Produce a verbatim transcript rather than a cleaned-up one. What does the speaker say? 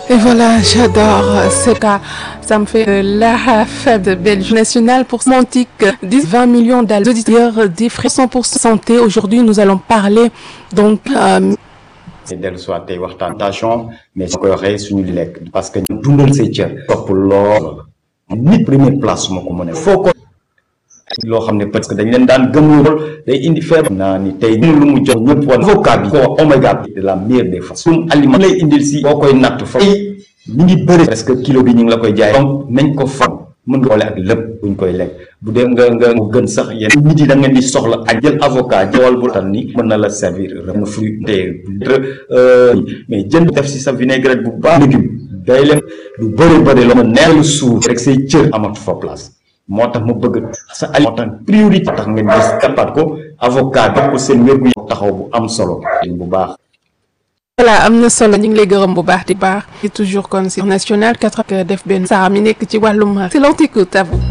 Et voilà, j'adore ce cas. Ça me fait euh, la fête belge nationale pour Semantique. dix vingt millions d'auditeurs des frais cent pour cent santé. Aujourd'hui, nous allons parler donc. Euh, c'est dellu soit tey waxtaan mais su ko waxee suñu lekk parce que ñu dundal say cër topp lool nit première place moo ko mën a foo ko loo xam ne parce que dañ leen daan gëm lool day indi feebar naa ni tey lu mu jox ñëpp woon avocat bi ko oméga bi de la meilleure des façons aliment lay indil si boo koy natt fa ñu ngi bëri parce que kilo bi ñu ngi la koy jaay donc nañ ko fam mën nga xoole ak lépp buñ koy lekk bu dee nga nga gën sax yéen nit yi da ngeen di soxla ak jël avocat jawal bu tan ni mën na la servir na fruit te mais jënd def si sa vinaigrette bu baax légume day leen lu bëri bëri la ma neelu suuf rek say cër amatu fa place moo tax ma bëgg sa aliment priorité tax ngeen gis kappaat ko avocat jox ko seen wér gu taxaw bu am solo bu baax. Voilà am na solo ñu ngi lay gërëm bu baax di baax toujours comme c'est national quatre def benn saa mi nekk ci wàllum c'est l'anticoute à vous.